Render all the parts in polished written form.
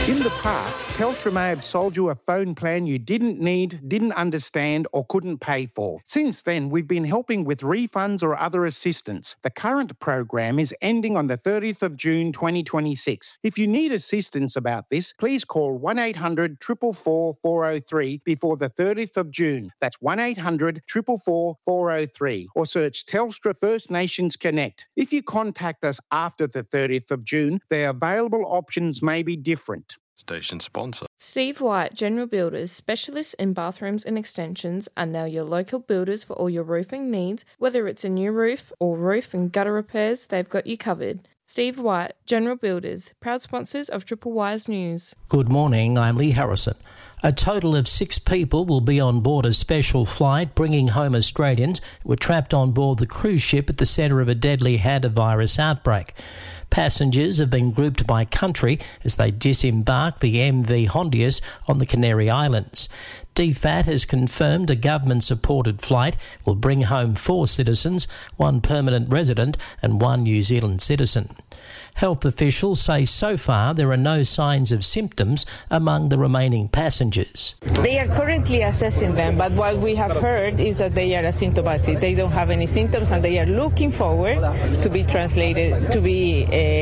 In the past, Telstra may have sold you a phone plan you didn't need, didn't understand or couldn't pay for. Since then, we've been helping with refunds or other assistance. The current program is ending on the 30th of June 2026. If you need assistance about this, please call 1800 444 403 before the 30th of June. That's 1800 444 403 or search Telstra First Nations Connect. If you contact us after the 30th of June, the available options may be different. Station sponsor. Steve White General Builders, specialists in bathrooms and extensions, are now your local builders for all your roofing needs. Whether it's a new roof or roof and gutter repairs, they've got you covered. Steve White General Builders, proud sponsors of Triple Wise News. Good morning, I'm Lee Harrison. A total of 6 people will be on board a special flight bringing home Australians who were trapped on board the cruise ship at the centre of a deadly hantavirus outbreak. Passengers have been grouped by country as they disembark the MV Hondius on the Canary Islands. DFAT has confirmed a government-supported flight will bring home 4 citizens, 1 permanent resident and 1 New Zealand citizen. Health officials say so far there are no signs of symptoms among the remaining passengers. They are currently assessing them, but what we have heard is that they are asymptomatic. They don't have any symptoms and they are looking forward to be translated, to be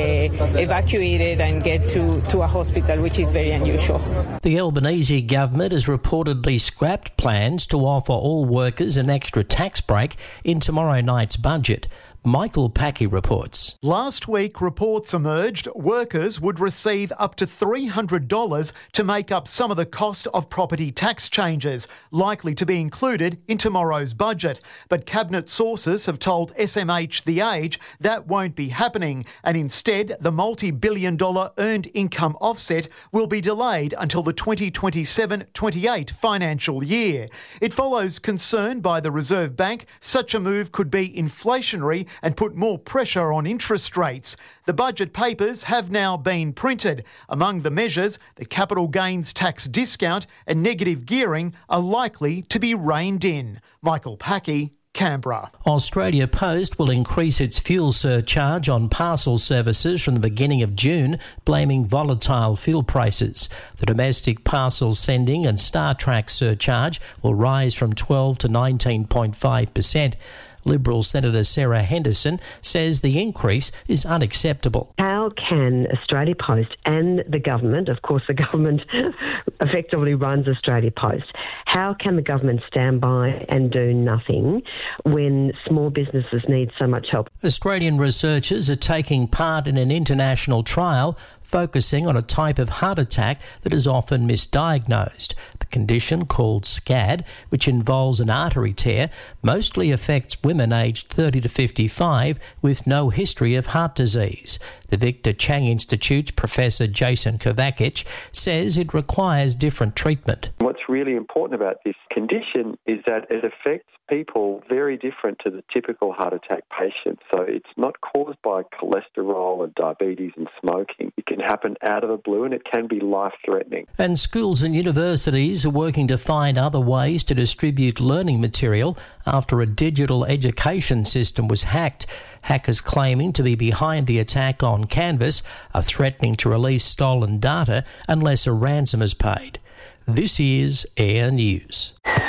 evacuated and get to a hospital, which is very unusual. The Albanese government has reportedly scrapped plans to offer all workers an extra tax break in tomorrow night's budget. Michael Packy reports. Last week, reports emerged workers would receive up to $300 to make up some of the cost of property tax changes, likely to be included in tomorrow's budget. But Cabinet sources have told SMH The Age that won't be happening, and instead the multi-billion-dollar earned income offset will be delayed until the 2027-28 financial year. It follows concern by the Reserve Bank such a move could be inflationary and put more pressure on interest rates. The budget papers have now been printed. Among the measures, the capital gains tax discount and negative gearing are likely to be reined in. Michael Packy, Canberra. Australia Post will increase its fuel surcharge on parcel services from the beginning of June, blaming volatile fuel prices. The domestic parcel sending and StarTrack surcharge will rise from 12 to 19.5%. Liberal Senator Sarah Henderson says the increase is unacceptable. How can Australia Post and the government, of course the government effectively runs Australia Post, how can the government stand by and do nothing when small businesses need so much help? Australian researchers are taking part in an international trial focusing on a type of heart attack that is often misdiagnosed. The condition, called SCAD, which involves an artery tear, mostly affects women aged 30 to 55 with no history of heart disease. The Victor Chang Institute's Professor Jason Kovacic says it requires different treatment. What's really important about this condition is that it affects people very different to the typical heart attack patient. So it's not caused by cholesterol and diabetes and smoking. It can happen out of the blue and it can be life-threatening. And schools and universities are working to find other ways to distribute learning material after a digital education system was hacked. Hackers claiming to be behind the attack on Canvas are threatening to release stolen data unless a ransom is paid. This is Air News.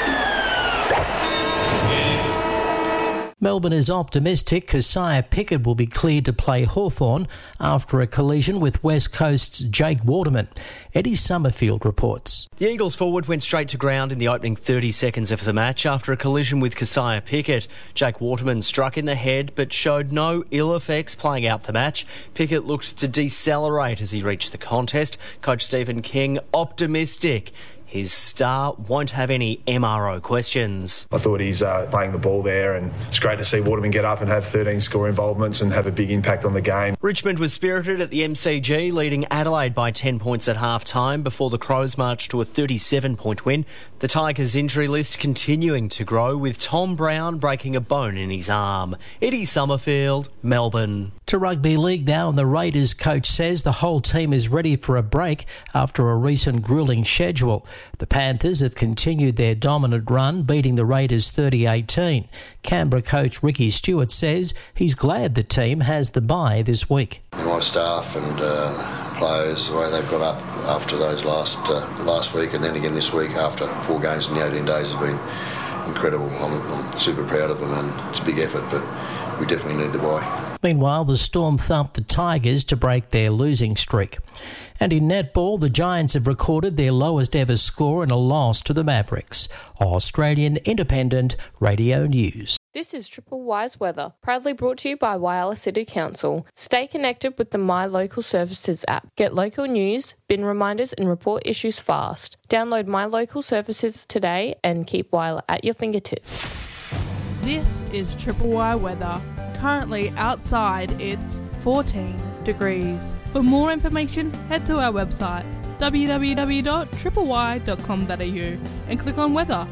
Melbourne is optimistic Keziah Pickett will be cleared to play Hawthorn after a collision with West Coast's Jake Waterman. Eddie Summerfield reports. The Eagles forward went straight to ground in the opening 30 seconds of the match after a collision with Keziah Pickett. Jake Waterman struck in the head but showed no ill effects playing out the match. Pickett looked to decelerate as he reached the contest. Coach Stephen King optimistic his star won't have any MRO questions. I thought he's playing the ball there, and it's great to see Waterman get up and have 13 score involvements and have a big impact on the game. Richmond was spirited at the MCG, leading Adelaide by 10 points at half-time before the Crows marched to a 37-point win. The Tigers' injury list continuing to grow, with Tom Brown breaking a bone in his arm. Eddie Summerfield, Melbourne. To rugby league now, and the Raiders coach says the whole team is ready for a break after a recent gruelling schedule. The Panthers have continued their dominant run, beating the Raiders 30-18. Canberra coach Ricky Stewart says he's glad the team has the bye this week. My staff and players, the way they've got up after those last week, and then again this week after 4 games in the 18 days has been incredible. I'm super proud of them, and it's a big effort, but we definitely need the bye. Meanwhile, the Storm thumped the Tigers to break their losing streak. And in netball, the Giants have recorded their lowest ever score in a loss to the Mavericks. Australian Independent Radio News. This is Triple Y's weather, proudly brought to you by Whyalla City Council. Stay connected with the My Local Services app. Get local news, bin reminders and report issues fast. Download My Local Services today and keep Whyalla at your fingertips. This is Triple Y weather. Currently outside it's 14 degrees. For more information, head to our website www.tripley.com.au and click on weather.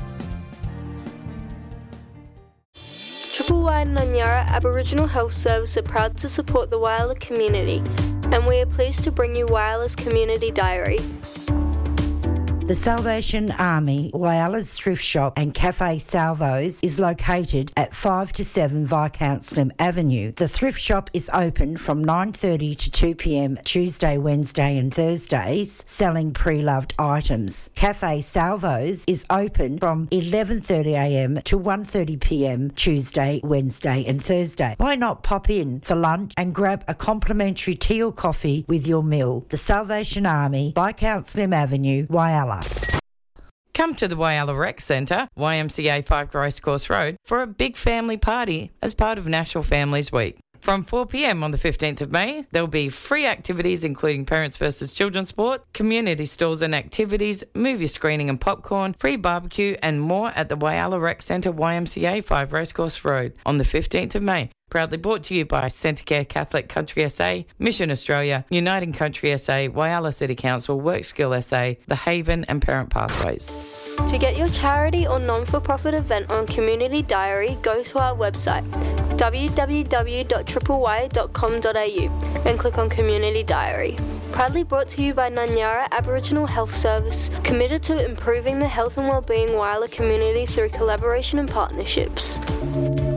Triple Y and Nanyara Aboriginal Health Service are proud to support the Whyalla community, and we are pleased to bring you Whyalla's Community Diary. The Salvation Army, Whyalla's thrift shop and Cafe Salvos is located at 5 to 7 Viscount Slim Avenue. The thrift shop is open from 9:30 to 2 p.m. Tuesday, Wednesday and Thursdays, selling pre-loved items. Cafe Salvos is open from 11:30 a.m. to 1:30 p.m. Tuesday, Wednesday and Thursday. Why not pop in for lunch and grab a complimentary tea or coffee with your meal? The Salvation Army, Viscount Slim Avenue, Whyalla. Come to the Whyalla Rec Centre, YMCA 5 Racecourse Road, for a big family party as part of National Families Week. From 4 p.m. on the 15th of May, there will be free activities including Parents vs Children sport, community stalls and activities, movie screening and popcorn, free barbecue and more at the Whyalla Rec Centre, YMCA 5 Racecourse Road on the 15th of May. Proudly brought to you by Centrecare Catholic Country SA, Mission Australia, Uniting Country SA, Whyalla City Council, WorkSkill SA, The Haven and Parent Pathways. To get your charity or non-for-profit event on Community Diary, go to our website www.tripley.com.au and click on Community Diary. Proudly brought to you by Nanyara Aboriginal Health Service, committed to improving the health and wellbeing Whyalla community through collaboration and partnerships.